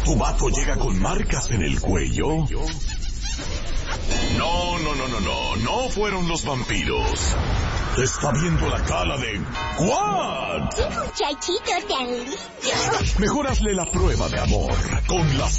¿Tu vato llega con marcas en el cuello? No fueron los vampiros. Te está viendo la cara de... ¿What? ¡Qué muchachito tan lindo! Mejor hazle la prueba de amor con las